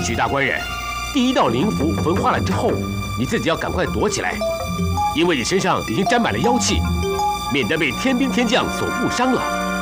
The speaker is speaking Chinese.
许大官人，第一道灵符焚化了之后，你自己要赶快躲起来，因为你身上已经沾满了妖气，免得被天兵天将所误伤了。